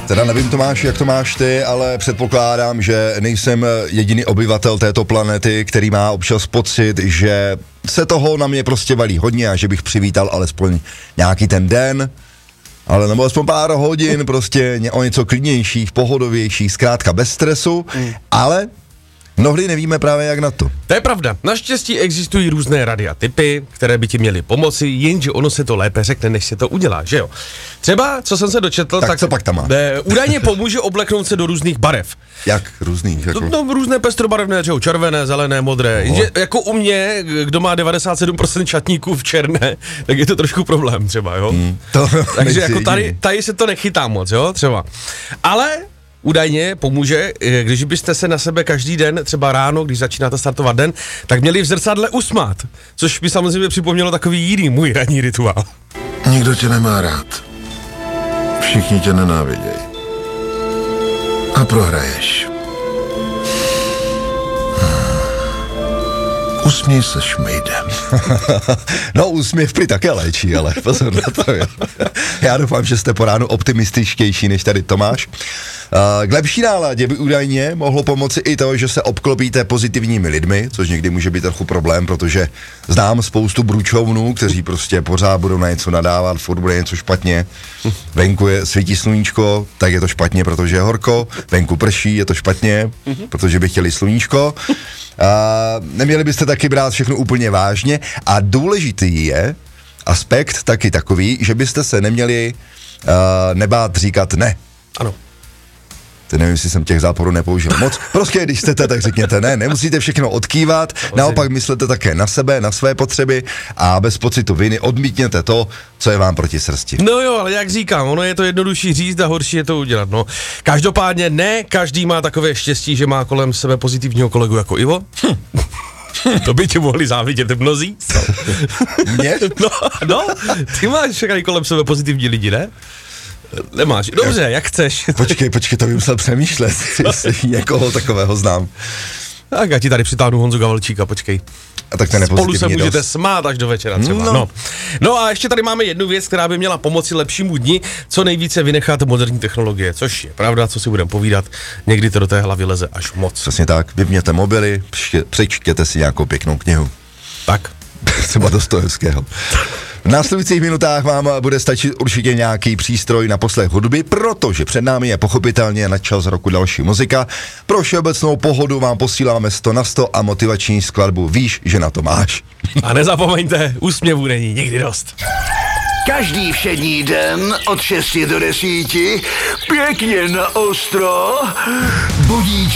Teda nevím, Tomáš, jak to máš ty, ale předpokládám, že nejsem jediný obyvatel této planety, který má občas pocit, že se toho na mě prostě valí hodně a že bych přivítal alespoň nějaký ten den, ale nebo aspoň pár hodin, prostě o něco klidnějších, pohodovějších, zkrátka bez stresu, ale mnohdy nevíme právě jak na to. To je pravda. Naštěstí existují různé rady a tipy, které by ti měly pomoci, jenže ono se to lépe řekne, než se to udělá, že jo? Třeba, co jsem se dočetl, tak co pak tam má? Údajně pomůže obleknout se do různých barev. Jak různých? Jako? No, různé pestrobarevné, červené, zelené, modré. Že, jako u mě, kdo má 97% šatníků v černé, tak je to trošku problém třeba, jo? Takže jako tady se to nechytá moc, jo, třeba. Ale údajně pomůže, když byste se na sebe každý den, třeba ráno, když začínáte startovat den, tak měli v zrcadle usmát, což by samozřejmě připomnělo takový jiný můj ranní rituál. Nikdo tě nemá rád. Všichni tě nenávidějí. A prohraješ. Usměj se šmejdem. No, úsměv prý také léčí, ale pozor na to, jo. Já doufám, že jste po ránu optimističtější než tady Tomáš. K lepší náladě by údajně mohlo pomoci i to, že se obklopíte pozitivními lidmi, což někdy může být trochu problém, protože znám spoustu bručovnů, kteří prostě pořád budou na něco nadávat, furt bude něco špatně. Venku svítí sluníčko, tak je to špatně, protože je horko. Venku prší, je to špatně, protože by chtěli sluníčko. Neměli byste taky brát všechno úplně vážně a důležitý je aspekt taky takový, že byste se neměli nebát říkat ne. Ano. Nevím, jestli jsem těch záporů nepoužil moc. Prostě když chcete, tak řekněte ne, nemusíte všechno odkývat, naopak myslete také na sebe, na své potřeby a bez pocitu viny odmítněte to, co je vám proti srsti. No jo, ale jak říkám, ono je to jednodušší říct a horší je to udělat, no. Každopádně ne každý má takové štěstí, že má kolem sebe pozitivního kolegu jako Ivo. To by tě mohli závidět mnozí. Mě? No, ty máš všechny kolem sebe pozitivní lidi, ne? Nemáš. Dobře, jak chceš. Počkej, to bych musel přemýšlet, jestli někoho takového znám. Tak já ti tady přitáhnu Honzu Gavelčíka, počkej. A tak ten spolu se můžete smát až do večera třeba. No a ještě tady máme jednu věc, která by měla pomoci lepšímu dni, co nejvíce vynechat moderní technologie, což je pravda, co si budeme povídat, někdy to do té hlavy leze až moc. Přesně tak, vypněte mobily, přečtěte si nějakou pěknou knihu. Tak. Třeba Dostojevského. V následujících minutách vám bude stačit určitě nějaký přístroj na poslech hudby, protože před námi je pochopitelně na čas roku další muzika. Pro všeobecnou pohodu vám posíláme 100 na 100 a motivační skladbu Víš, že na to máš. A nezapomeňte, úsměvů není nikdy dost. Každý všední den od 6 do 10 pěkně na ostro budíč